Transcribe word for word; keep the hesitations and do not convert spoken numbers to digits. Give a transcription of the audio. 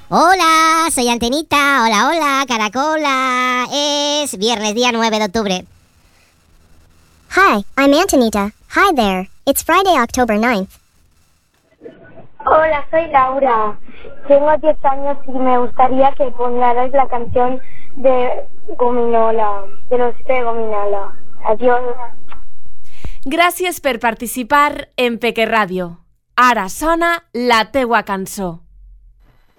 Hola, soy Antenita. Hola, hola, caracola. Es viernes, día nueve de octubre. Hi, I'm Antonita. Hi there. It's Friday, October ninth. Hola, soy Laura. Tengo diez años y me gustaría que pongarais la canción de Gominola, de los de Gominola. Adiós. Gràcies per participar en Peque Ràdio. Ara sona la teua cançó.